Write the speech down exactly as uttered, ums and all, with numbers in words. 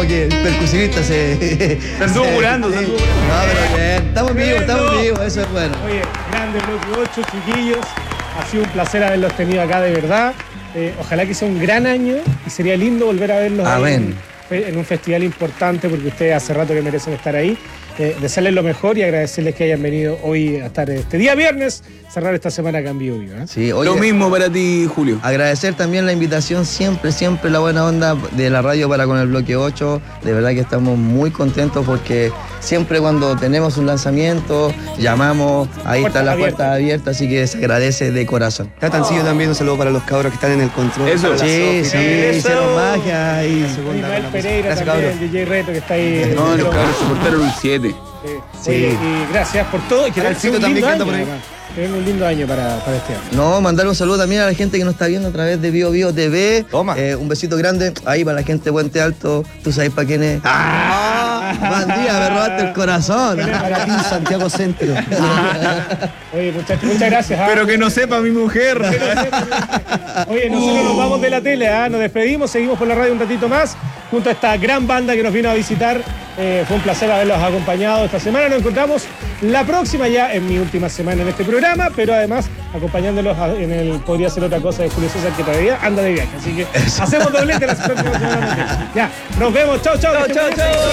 que el percusionista se... Se anduvo curando, se anduvo curando. No, pero bien, estamos vivos, estamos vivos, eso es bueno. Oye, grande bloque ocho, chiquillos. Ha sido un placer haberlos tenido acá de verdad. Eh, ojalá que sea un gran año y sería lindo volver a verlos ahí en, en un festival importante, porque ustedes hace rato que merecen estar ahí. Eh, desearles lo mejor y agradecerles que hayan venido hoy a estar este día viernes, cerrar esta semana acá en Vivo Vivo, ¿eh? Sí, oye, lo mismo para ti, Julio. Agradecer también la invitación, siempre, siempre la buena onda de la radio para con el bloque ocho. De verdad que estamos muy contentos porque siempre cuando tenemos un lanzamiento, llamamos, ahí Puerta está la abierta. puerta abierta, así que se agradece de corazón. Catancillo también, un saludo para los cabros que están en el control. Eso. Para la Sí, Sofi sí, también. hicieron magia y... Ismael Pereira Gracias, también, cabros. D J Reto que está ahí. en No, el los show. cabros soportaron un siete. Sí. Sí. Oye, y gracias por todo y que Alcito tengan un también lindo que anda año, por ahí. además. Que venga un lindo año para, para este año. No, mandar un saludo también a la gente que nos está viendo a través de Bio Bio T V. Toma. Eh, un besito grande ahí para la gente de Puente Alto. ¿Tú sabes para quién es? ¡Ah! Bandía, me robaste el corazón. Para ti, Santiago Centro. Oye, muchas, muchas gracias. ¿ah? Pero que no sepa mi mujer. Oye, nosotros nos vamos de la tele, ¿ah? Nos despedimos, seguimos por la radio un ratito más, junto a esta gran banda que nos vino a visitar. Eh, fue un placer haberlos acompañado esta semana. Nos encontramos la próxima, ya en mi última semana en este programa, pero además acompañándolos a- en el Podría Ser Otra Cosa de Julio César, que todavía anda de viaje. Así que hacemos doblete la próxima semana. Ya, nos vemos. Chau, chau. Chau, que chau, estén muy bien. chau.